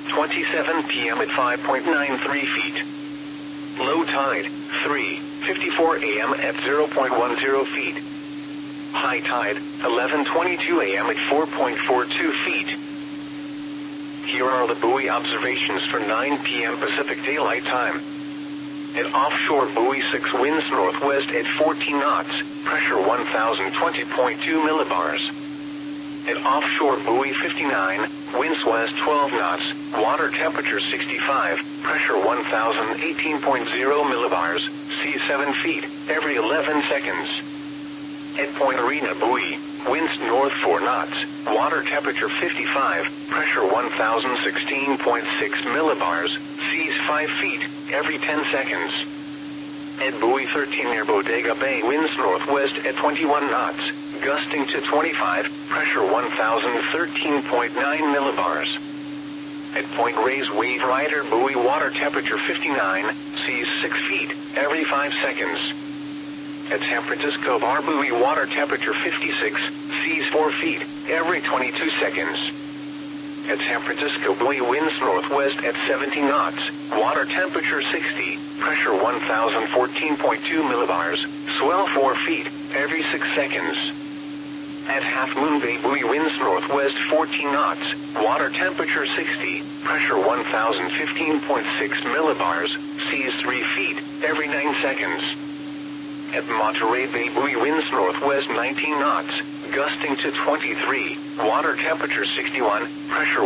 27 p.m. at 5.93 feet. Low tide, 3:54 a.m. at 0.10 feet. High tide, 11:22 a.m. at 4.42 feet. Here are the buoy observations for 9 p.m. Pacific Daylight Time. At offshore buoy 6, winds northwest at 14 knots, pressure 1020.2 millibars. At offshore buoy 59, winds west 12 knots, water temperature 65, pressure 1018.0 millibars, sea 7 feet, every 11 seconds. At Point Arena buoy, winds north 4 knots, water temperature 55, pressure 1016.6 millibars, seas 5 feet, every 10 seconds. At buoy 13 near Bodega Bay, winds northwest at 21 knots, gusting to 25, pressure 1013.9 millibars. At Point Reyes Wave Rider buoy, water temperature 59, seas 6 feet, every 5 seconds. At San Francisco Bar buoy, water temperature 56, seas 4 feet, every 22 seconds. At San Francisco buoy, winds northwest at 17 knots, water temperature 60, pressure 1014.2 millibars, swell 4 feet, every 6 seconds. At Half Moon Bay buoy, winds northwest 14 knots, water temperature 60, pressure 1015.6 millibars, seas 3 feet, every 9 seconds. At Monterey Bay buoy, winds northwest 19 knots, gusting to 23, water temperature 61, pressure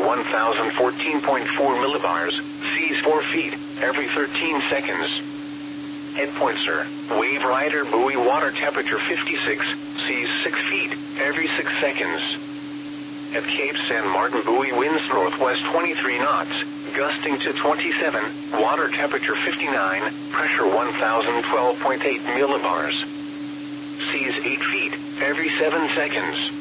1014.4 millibars, seas 4 feet, every 13 seconds. At Point Sur, Wave Rider buoy, water temperature 56, seas 6 feet, every 6 seconds. At Cape San Martin buoy, winds northwest 23 knots, gusting to 27, water temperature 59, pressure 1012.8 millibars. Seas 8 feet, every 7 seconds.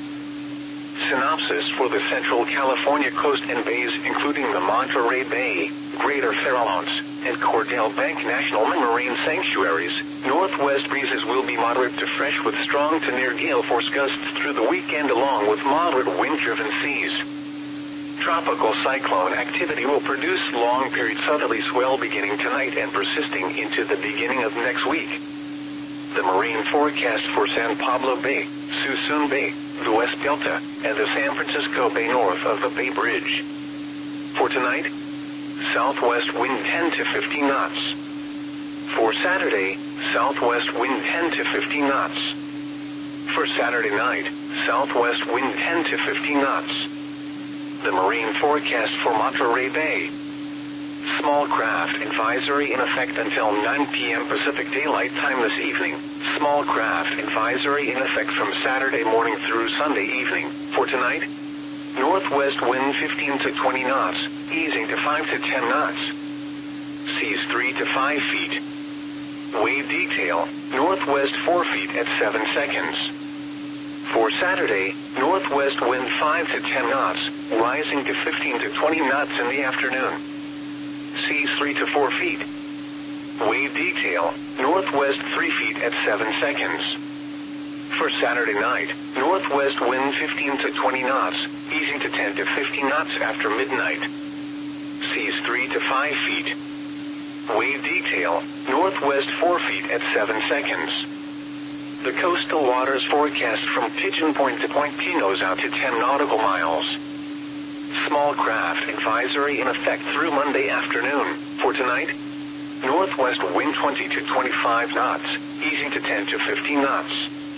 Synopsis for the Central California coast and bays, including the Monterey Bay, Greater Farallones, and Cordell Bank National Marine Sanctuaries. Northwest breezes will be moderate to fresh with strong to near gale force gusts through the weekend, along with moderate wind-driven seas. Tropical cyclone activity will produce long-period southerly swell beginning tonight and persisting into the beginning of next week. The marine forecast for San Pablo Bay, Suisun Bay, the West Delta, and the San Francisco Bay north of the Bay Bridge. For tonight, southwest wind 10 to 15 knots. For Saturday, southwest wind 10 to 15 knots. For Saturday night, southwest wind 10 to 15 knots. The marine forecast for Monterey Bay. Small craft advisory in effect until 9 p.m. Pacific Daylight Time this evening. Small craft advisory in effect from Saturday morning through Sunday evening. For tonight, northwest wind 15 to 20 knots, easing to 5 to 10 knots. Seas 3 to 5 feet. Wave detail, northwest 4 feet at 7 seconds. For Saturday, northwest wind 5 to 10 knots, rising to 15 to 20 knots in the afternoon. Seas 3 to 4 feet. Wave detail, northwest 3 feet at 7 seconds. For Saturday night, northwest wind 15 to 20 knots, easing to 10 to 15 knots after midnight. Seas 3 to 5 feet. Wave detail, northwest 4 feet at 7 seconds. The coastal waters forecast from Pigeon Point to Point Pinos out to 10 nautical miles. Small craft advisory in effect through Monday afternoon. For tonight, northwest wind 20 to 25 knots, easing to 10 to 15 knots.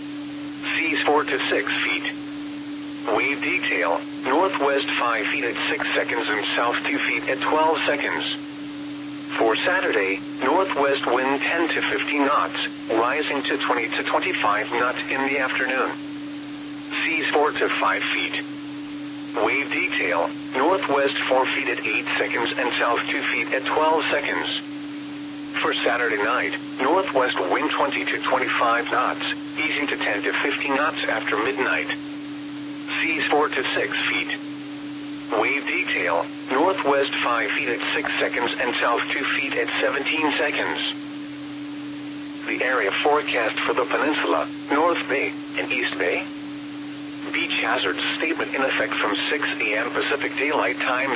Seas 4 to 6 feet. Wave detail, northwest 5 feet at 6 seconds and south 2 feet at 12 seconds. For Saturday, northwest wind 10 to 15 knots, rising to 20 to 25 knots in the afternoon. Seas 4 to 5 feet. Wave detail, northwest 4 feet at 8 seconds and south 2 feet at 12 seconds. For Saturday night, northwest wind 20 to 25 knots, easing to 10 to 15 knots after midnight. Seas 4 to 6 feet. Wave detail, northwest 5 feet at 6 seconds and south 2 feet at 17 seconds. The area forecast for the peninsula, North Bay, and East Bay. Beach hazard statement in effect from 6 a.m. Pacific Daylight Time